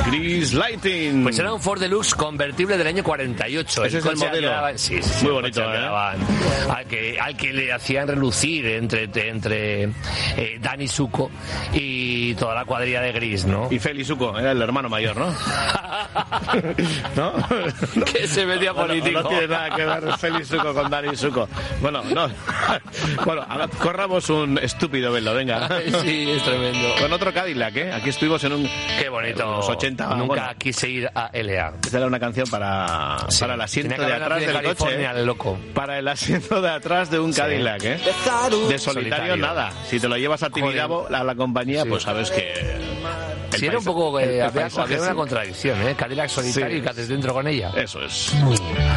Grease Lighting. Pues era un Ford Deluxe convertible del año 48. Ese es el modelo. Sí, muy bonito, al que le hacían relucir entre Danny Zuko y toda la cuadrilla de Grease, ¿no? Y Feli Zuko, era el hermano mayor, ¿no? ¿No? Que se metía político. No tiene nada que ver Feli Zuko con Danny Zuko. Bueno, no. Bueno, corramos un estúpido velo, venga. Sí, es tremendo. Con otro Cadillac, ¿eh? Aquí estuvimos en un... Qué bonito. Los 80. Nunca quise ir a L.A. Esta era una canción para el asiento de atrás del coche. Loco. Para el asiento de atrás de un Cadillac, ¿eh? De solitario nada. Si te lo llevas a Tibidabo, a la compañía, pues sabes que... Sí, era un poco... había una contradicción, ¿eh? Cadillac solitario y que haces dentro con ella. Eso es.